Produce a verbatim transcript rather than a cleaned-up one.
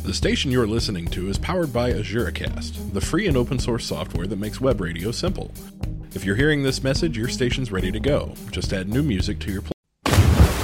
The station you're listening to is powered by AzureCast, the free and open source software that makes web radio simple. If you're hearing this message, your station's ready to go. Just add new music to your playlist.